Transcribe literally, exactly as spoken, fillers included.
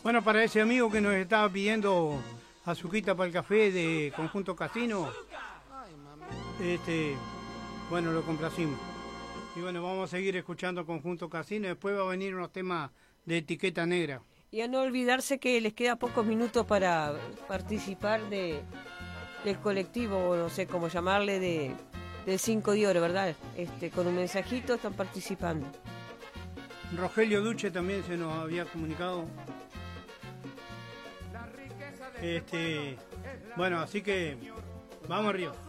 Bueno, para ese amigo que nos estaba pidiendo azuquita para el café de Conjunto Casino, este, bueno, lo complacimos. Y bueno, vamos a seguir escuchando Conjunto Casino, después va a venir unos temas de etiqueta negra. Y a no olvidarse que les queda pocos minutos para participar de del colectivo, o no sé cómo llamarle, de del cinco de oro, ¿verdad? Este, con un mensajito están participando. Rogelio Duche también se nos había comunicado. Este, bueno, así que vamos arriba.